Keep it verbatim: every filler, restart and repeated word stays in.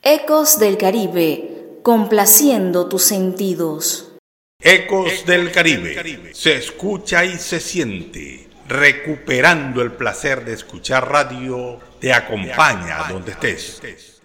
Ecos del Caribe, complaciendo tus sentidos. Ecos del Caribe, se escucha y se siente. Recuperando el placer de escuchar radio, te acompaña donde estés.